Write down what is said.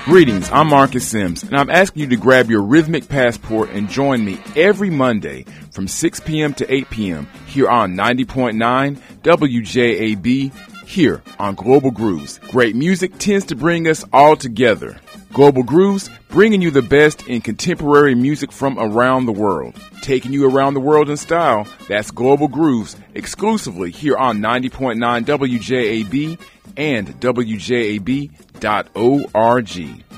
Greetings, I'm Marcus Sims, and I'm asking you to grab your rhythmic passport and join me every Monday from 6 p.m. to 8 p.m. here on 90.9 WJAB here on Global Grooves. Great music tends to bring us all together. Global Grooves, bringing you the best in contemporary music from around the world. Taking you around the world in style, that's Global Grooves, exclusively here on 90.9 WJAB and WJAB.org.